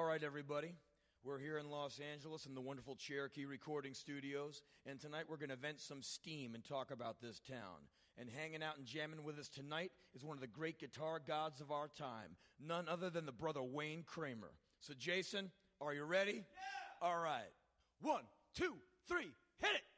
right, everybody. We're here in Los Angeles in the wonderful Cherokee Recording Studios, and tonight we're going to vent some steam and talk about this town. And hanging out and jamming with us tonight is one of the great guitar gods of our time, none other than the brother Wayne Kramer. So, Jason, are you ready? Yeah! All right. 1, 2, 3, hit it!